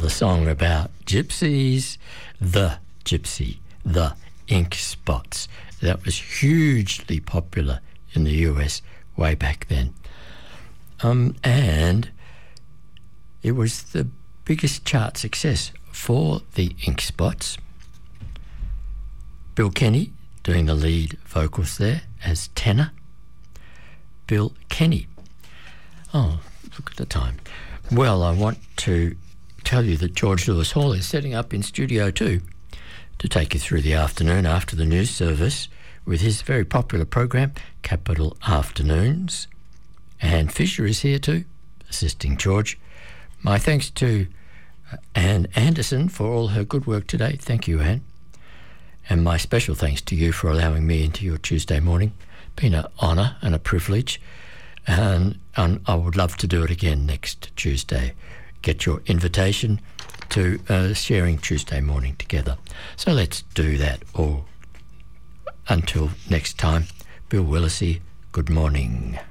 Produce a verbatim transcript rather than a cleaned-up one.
another song about gypsies, The Gypsy, The Ink Spots. That was hugely popular in the U S way back then. Um, and it was the biggest chart success for the Ink Spots. Bill Kenny doing the lead vocals there as tenor. Bill Kenny. Oh, look at the time. Well, I want to tell you that George Lewis Hall is setting up in Studio two to take you through the afternoon after the news service with his very popular program, Capital Afternoons. Anne Fisher is here too, assisting George. My thanks to Anne Anderson for all her good work today. Thank you, Anne. And my special thanks to you for allowing me into your Tuesday morning. Been an honour and a privilege, and, and I would love to do it again next Tuesday. Get your invitation to uh, sharing Tuesday morning together. So let's do that all. Until next time, Bill Willisey, good morning.